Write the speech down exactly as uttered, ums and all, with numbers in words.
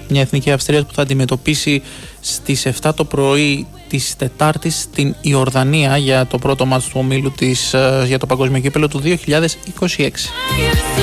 Μια εθνική Αυστρίας που θα αντιμετωπίσει στις επτά το πρωί της Τετάρτης την Ιορδανία για το πρώτο μάτς του ομίλου της, για το παγκόσμιο κύπελλο του δύο χιλιάδες είκοσι έξι.